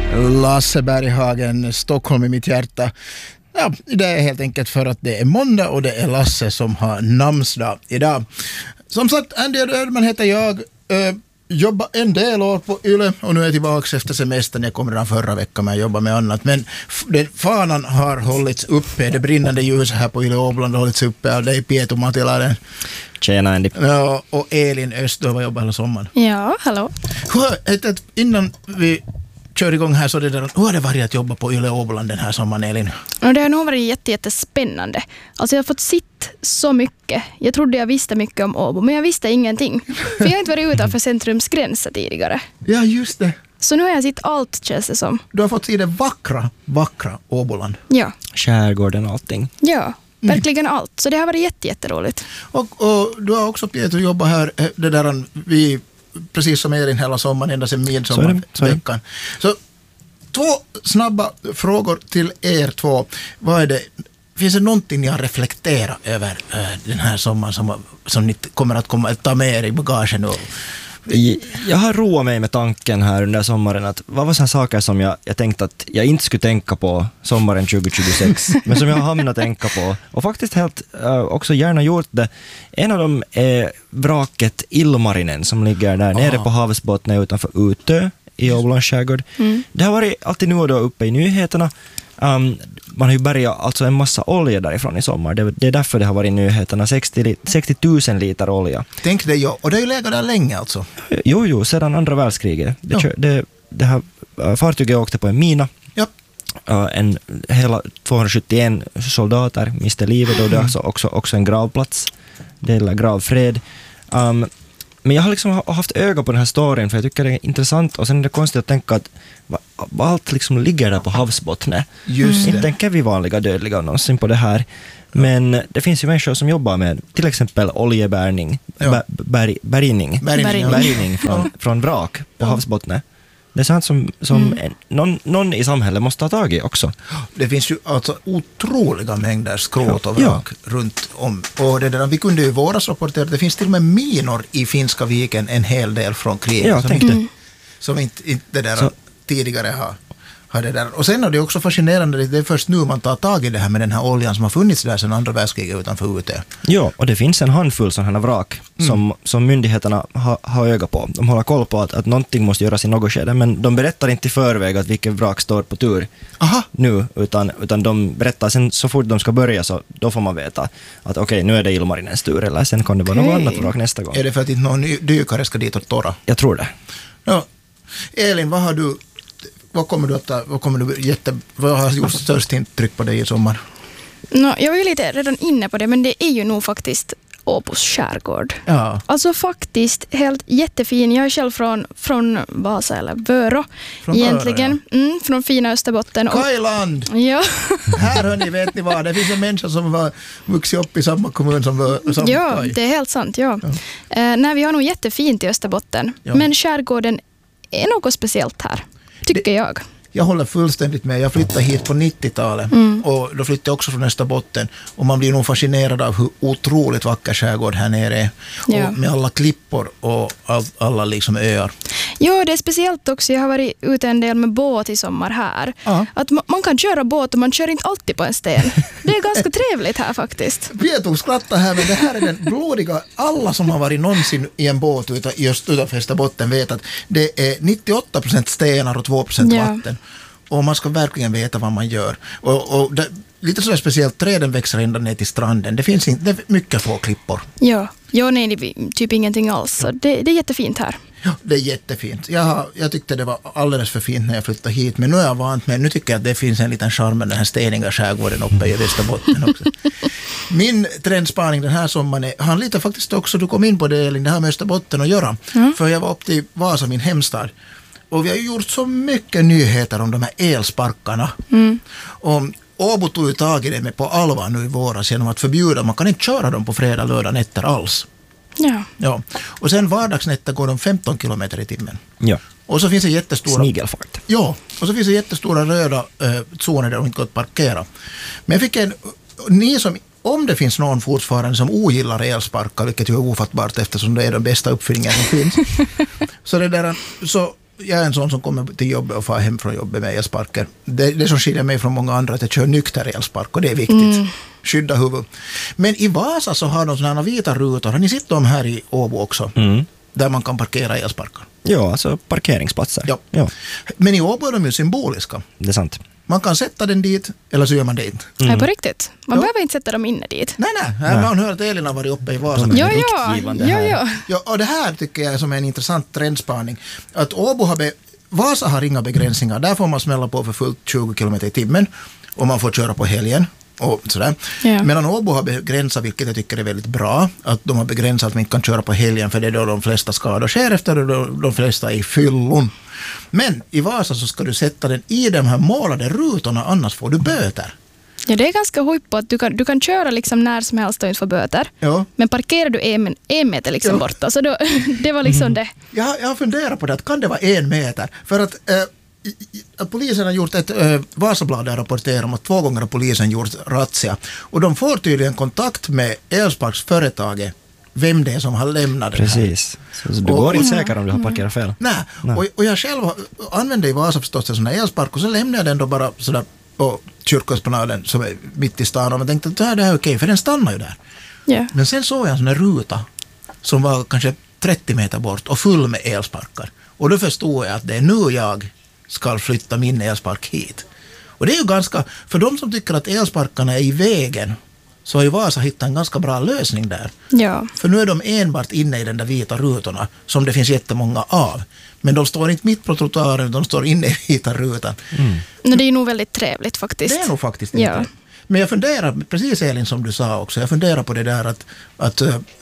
Lasse Berghagen, Stockholm i mitt hjärta. Ja, det är helt enkelt för att det är måndag och det är Lasse som har namnsdag idag. Som sagt, Andy Ödman heter jag. Jobbar en del år på Yle och nu är jag tillbaka efter semestern. Jag kom redan förra veckan med att jobba med annat. Men fanan har hållits uppe. Det brinnande ljuset här på Yle Åboland har hållits uppe av dig, Pietu Matilaren. Tjena, Andy. Ja, och Elin Öst, du har jobbat hela sommaren. Ja, hallå. Innan vi kör igång här så hur har det varit att jobba på Yle Åboland den här sommaren, Elin? Och det har nog varit jättespännande. Alltså jag har fått sitta så mycket. Jag trodde jag visste mycket om Åbo, men jag visste ingenting. För jag har inte varit utanför centrums gränser tidigare. Ja, just det. Så nu har jag sett allt, känns det som. Du har fått se det vackra Åboland. Ja. Skärgården och allting. Ja, verkligen allt. Så det har varit jätteroligt. Och du har också, Peter, jobbat här, det där vi precis som Elin hela sommaren, ända sedan midsommarveckan. Så 2 snabba frågor till er 2. Vad är det? Finns det någonting ni har reflekterat över den här sommaren som ni kommer att ta med er i bagagen? Jag har roat mig med tanken här under sommaren att vad var sådana saker som jag tänkte att jag inte skulle tänka på sommaren 2026 men som jag har hamnat tänka på och faktiskt helt också gärna gjort det. En av dem är vraket Ilmarinen som ligger där nere på havsbottnen utanför Utö i Åbolands skärgård. Det har varit alltid nu och då uppe i nyheterna. Man har ju bärgat alltså en massa olja därifrån i sommar. Det är därför det har varit i nyheterna. 60 000 liter olja. Tänk det, ja. Och det har ju legat där länge alltså. Jo, sedan andra världskriget. Det här fartyget åkte på en mina. Ja. Hela 271 soldater miste livet och det är också en gravplats. Det är gravfred. Men jag har liksom haft öga på den här storyn för jag tycker det är intressant och sen är det konstigt att tänka att allt liksom ligger där på havsbottnet. Inte tänker vi vanliga dödliga någonsin på det här. Men det finns ju människor som jobbar med till exempel oljebärgning, bärgning från vrak på havsbottnet. Det är sånt som någon i samhället måste ta tag i också. Det finns ju alltså otroliga mängder skrot och vrak runt om. Och det där, vi kunde ju våras rapportera att det finns till och med minor i Finska viken en hel del från kriget som inte det där tidigare har det där. Och sen är det också fascinerande, det är först nu man tar tag i det här med den här oljan som har funnits där sedan andra världskriget utanför Utö. Ja, och det finns en handfull sådana här vrak som myndigheterna har öga på. De håller koll på att någonting måste göras i något skede, men de berättar inte i förväg att vilken vrak står på tur nu, utan de berättar sen så fort de ska börja så då får man veta att okej, nu är det Ilmarinens tur eller sen kan det vara något annat vrak nästa gång. Är det för att inte någon dykare ska dit och torra? Jag tror det. Ja. Elin, vad har gjort störst intryck på dig i sommar? Jag var ju lite redan inne på det, men det är ju nog faktiskt Åbos skärgård. Ja. Alltså faktiskt helt jättefin. Jag är själv från Vasa eller Vörå egentligen. Från fina Österbotten. Kajland! Ja. Här hörni, vet ni vad? Det finns en människa som var vuxit upp i samma kommun som Ja, Kaj. det är helt sant. Ja. Nej, vi har nog jättefint i Österbotten. Ja. Men skärgården är något speciellt här, tycker jag. Jag håller fullständigt med. Jag flyttade hit på 90-talet och då flyttade jag också från Österbotten och man blir nog fascinerad av hur otroligt vacker skärgård här nere är. Ja. Och med alla klippor och alla liksom öar. Ja, det är speciellt också. Jag har varit ute en del med båt i sommar här. Ja. Att man kan köra båt och man kör inte alltid på en sten. Det är ganska trevligt här faktiskt. Vi tog skratta här, men det här är den blodiga. Alla som har varit någonsin i en båt just utanför Österbotten vet att det är 98% stenar och 2% vatten. Och man ska verkligen veta vad man gör. Och det, lite så speciellt, träden växer ända ner till stranden. Det finns inte mycket få klippor. Ja, nej, det är typ ingenting alls. Så det är jättefint här. Ja, det är jättefint. Jag tyckte det var alldeles för fint när jag flyttade hit. Men nu är jag vant med. Nu tycker jag att det finns en liten charm med den här steniga skärgården uppe i Västerbotten också. Min trendspaning den här sommaren han lite faktiskt också, du kom in på det Elin, det här med Österbotten att göra. För jag var upp till Vasa, min hemstad. Och vi har gjort så mycket nyheter om de här elsparkarna. Och Åbo tog ju tag i det med på allvar nu i våras genom att förbjuda, man kan inte köra dem på fredag, lördag, nätter alls. Ja. Och sen vardagsnätter går de 15 kilometer i timmen. Ja. Och så finns det jättestora... Snigelfart. Ja, och så finns det jättestora röda zoner där de inte går att parkera. Men jag fick om det finns någon fortfarande som ogillar elsparkar, vilket ju är ofattbart eftersom det är den bästa uppfinningen som finns. Så jag är en sån som kommer till jobbet och far hem från jobbet med elsparker. Det som skiljer mig från många andra är att jag kör nykter elspark och det är viktigt. Skydda huvud. Men i Vasa så har de sådana vita rutor. Har ni sett dem här i Åbo också? Där man kan parkera elsparkar. Ja, alltså parkeringsplatser. Ja. Men i Åbo är de ju symboliska. Det är sant. Man kan sätta den dit, eller så gör man det inte. Nej, på riktigt. Man behöver inte sätta dem inne dit. Nej. Man hör att Elin har varit uppe i Vasa. Ja, och det här tycker jag är som en intressant trendspaning. Att Åbo Vasa har inga begränsningar. Där får man smälla på för fullt 20 km i timmen. Och man får köra på helgen. Och sådär. Ja. Medan Åbo har begränsat, vilket jag tycker är väldigt bra, att de har begränsat att man inte kan köra på helgen för det är då de flesta skador sker efter de flesta i fyllon. Men i Vasa så ska du sätta den i de här målade rutorna, annars får du böter. Ja, det är ganska hojt på att du kan köra liksom när som helst och inte få böter. Ja. Men parkerar du en meter liksom borta, så då, det var liksom det. Jag har funderat på det, att kan det vara 1 meter? För att polisen har gjort ett Vasabladet rapporterar om att 2 gånger har polisen gjort razzia. Och de får tydligen kontakt med elsparksföretaget, vem det är som har lämnat det här. Precis. Så du går inte säker om du har parkerat fel. Nej. Och jag själv använde i Vasa förstås en sån här elspark och så lämnade jag den då bara sådär på kyrkoesplanaden som är mitt i stan och man tänkte att det här är okej, för den stannar ju där. Ja. Men sen såg jag en sån här ruta som var kanske 30 meter bort och full med elsparkar. Och då förstod jag att det är nu jag ska flytta min elspark hit. Och det är ju ganska, för de som tycker att elsparkarna är i vägen, så har ju Vasa hittat en ganska bra lösning där. Ja. För nu är de enbart inne i den där vita rutorna som det finns jättemånga av. Men de står inte mitt på trottoaren, de står inne i vita rutan. Det är nog väldigt trevligt faktiskt. Det är nog faktiskt inte. Men jag funderar, precis Elin som du sa också, jag funderar på det där att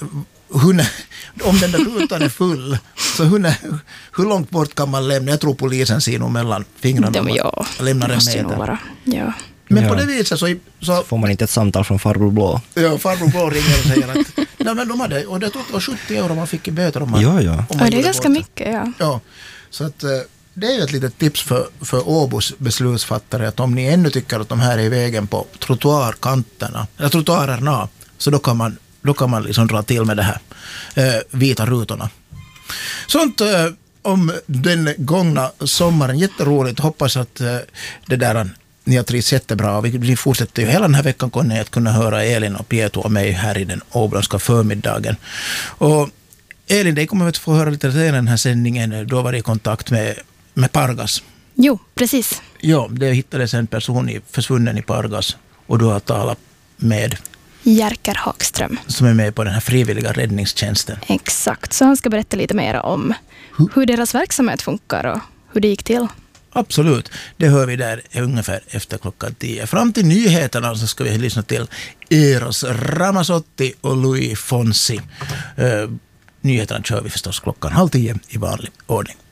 om den där rutan är full, så hur långt bort kan man lämna? Jag tror polisen ser nog mellan fingrarna och lämnar en meter. Ja. Men på det viset så får man inte ett samtal från farbror Blå. Ja, farbror Blå ringer och säger att nej, men de hade, och det var 70 euro man fick i böter om man, Ja. om man det är ganska mycket, Ja, så att det är ju ett litet tips för Åbos beslutsfattare att om ni ännu tycker att de här är i vägen på trottoarerna, så då kan man liksom dra till med det här vita rutorna. Sånt om den gångna sommaren. Jätteroligt. Hoppas att det där ni har trivts jättebra. Vi fortsätter ju hela den här veckan att kunna höra Elin och Pietro och mig här i den åblonska förmiddagen. Och Elin, det kommer vi att få höra lite senare i den här sändningen. Då var det i kontakt med Pargas. Jo, precis. Ja, det hittades en person försvunnen i Pargas och du har talat med Jerker Hagström. Som är med på den här frivilliga räddningstjänsten. Exakt, så han ska berätta lite mer om hur deras verksamhet funkar och hur det gick till. Absolut, det hör vi där ungefär efter 10:00. Fram till nyheterna så ska vi lyssna till Eros Ramazzotti och Louis Fonsi. Nyheterna kör vi förstås 9:30 i vanlig ordning.